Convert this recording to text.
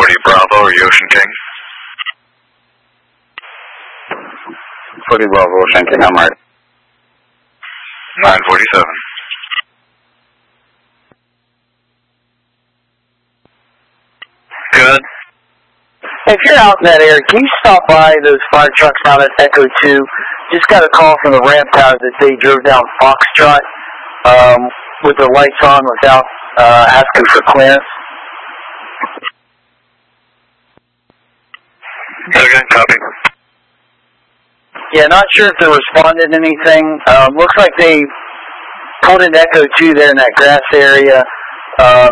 940 Bravo, are you Ocean King? 40 Bravo, Ocean King, I'm right. 947. Good. If you're out in that area, can you stop by those fire trucks down at Echo 2? Just got a call from the ramp tower that they drove down Foxtrot with the lights on without asking for clearance. Okay, copy. Yeah, not sure if they responded to anything. Looks like they pulled in Echo 2 there in that grass area.